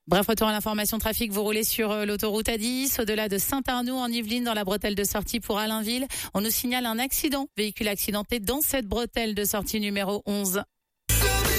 Bref, retour à l'information trafic. Vous roulez sur l'autoroute A10, au-delà de Saint-Arnoux en Yvelines, dans la bretelle de sortie pour Allainville. On nous signale un accident, véhicule accidenté dans cette bretelle de sortie numéro 11.